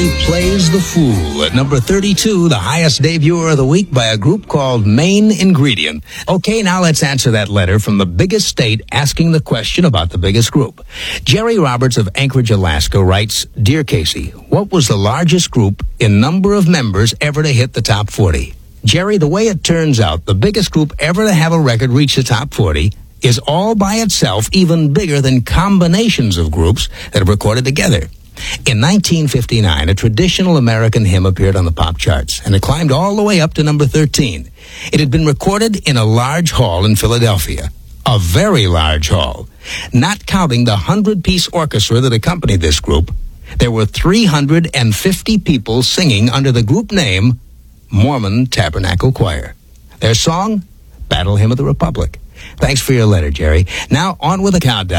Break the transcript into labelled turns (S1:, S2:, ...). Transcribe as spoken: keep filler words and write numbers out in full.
S1: Jerry Plays the Fool. At number thirty-two, the highest debut of the week by a group called Main Ingredient. Okay, now let's answer that letter from the biggest state asking the question about the biggest group. Jerry Roberts of Anchorage, Alaska writes, Dear Casey, what was the largest group in number of members ever to hit the top forty? Jerry, the way it turns out, the biggest group ever to have a record reach the top forty is all by itself even bigger than combinations of groups that have recorded together. In nineteen fifty-nine, a traditional American hymn appeared on the pop charts, and it climbed all the way up to number thirteen. It had been recorded in a large hall in Philadelphia, a very large hall. Not counting the hundred-piece orchestra that accompanied this group, there were three hundred fifty people singing under the group name Mormon Tabernacle Choir. Their song, Battle Hymn of the Republic. Thanks for your letter, Jerry. Now, on with the countdown.